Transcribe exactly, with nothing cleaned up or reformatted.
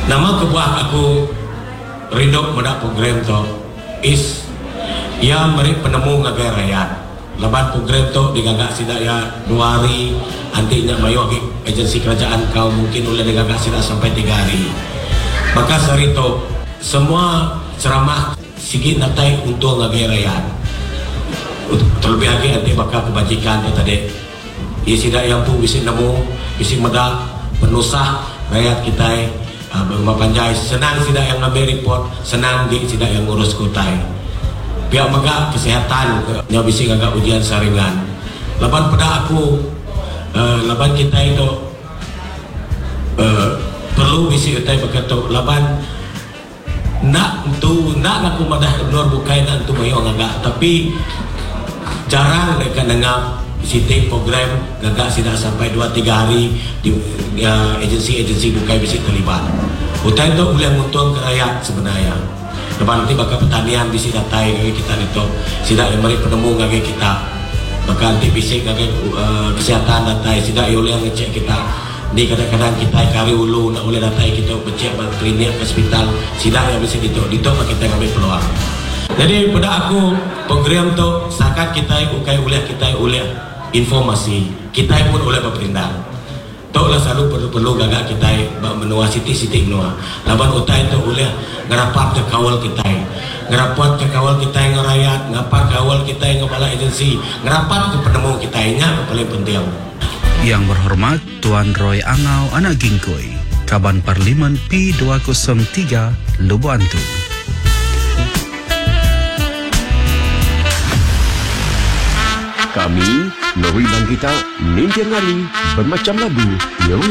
Nama kebuah aku rindu pada program tu is yang meri penemu ngagai rakyat. Lebat program tu digagak sidak ya dua hari, antinya mayu agensi kerajaan kau mungkin oleh digagak sidak sampai tiga hari. Maka sehari tu semua ceramah sikit natai untuk ngagai rakyat. Terlebih lagi nanti bakal kebajikan tu tadi. Ia sidak yang pun bisa nemu, bisa medak penusah rakyat kita. Uh, Panjai senang sidak yang ambil report, senang di sidak yang ngurus kutai. Pihak megak kesihatan yang bisa agak ujian saringan. Laban pada aku, uh, laban kita itu uh, perlu bisa utai berkata laban nak tu nak aku madah luar bukai nak tu mayong agak, tapi jarang mereka dengar Siti program gagak sidak sampai dua tiga hari di uh, agensi-agensi bukai bisa terlibat. Hutan itu boleh menguntung ke rakyat sebenarnya. Lepas nanti bakal pertanian bisa datai bagi kita itu sidak yang mari penemu bagi kita. Bakal nanti bisa bagi uh, kesihatan datai sidak yang boleh ngecek kita. Di kadang-kadang kita kari ulu nak boleh datai kita becek klinik hospital sidak yang bisa itu itu kita ngambil peluang. Jadi pada aku program tu sakat kita ukai uliah kita uliah informasi kita pun oleh pemerintah. Toklah selalu perlu-perlu gagak kita menua siti-siti menua. Laban utai itu oleh ngerapat ke kawal kita, ngerapat ke kawal kita yang rakyat, ngerapat kawal kita yang kepala agensi, ngerapat ke penemu kita yang paling penting. Yang berhormat Tuan Roy Angau Anak Gingkoy, Kaban Parlimen P dua kosong tiga Lubuk Antu. Kami, Nori dan kita, mimpi ngali bermacam lagu yang